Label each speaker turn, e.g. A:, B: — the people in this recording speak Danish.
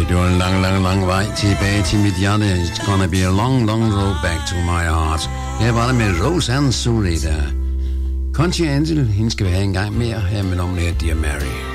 A: Det var en lang vej tilbage til mit hjerte. It's gonna be a long road back to my heart. Her var det med Roseanne Surrey der. Conchi Angel, hende skal vi have en gang mere her med nummeret her, Dear Mary.